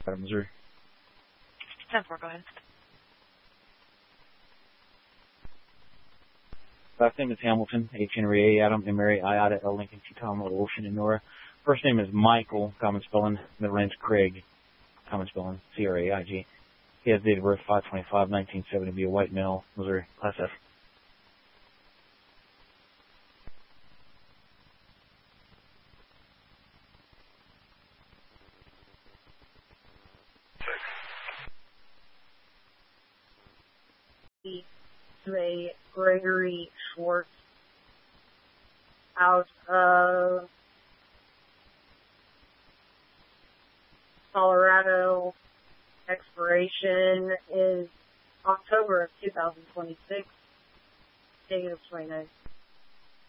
Missouri. 10-4, go ahead. Last name is Hamilton, H. Henry A. Adam, M. Mary, I. Ada, L. Lincoln, T. Tom, L. Ocean, and Nora. First name is Michael, common spelling. Middle name is Craig, common spelling, C-R-A-I-G. He has date of birth 5/25/1970, be a white male, Missouri, Class F. Ray Gregory Schwartz out of Colorado. Expiration is October of 2026. Date of 29.